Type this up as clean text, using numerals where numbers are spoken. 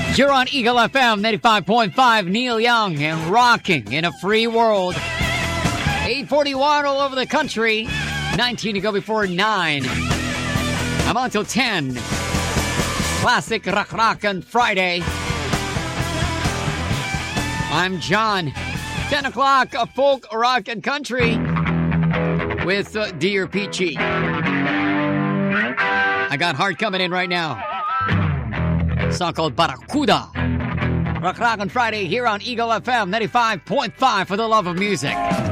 You're on Eagle FM 95.5, Neil Young, and rocking in a free world. 8:41 all over the country. 19 to go before 9. I'm on till 10. Classic rock on Friday. I'm John. 10 o'clock, a folk, rock, and country with Dear Peachy. I got Heart coming in right now. A song called Barracuda. Rock on Friday here on Eagle FM 95.5 for the love of music.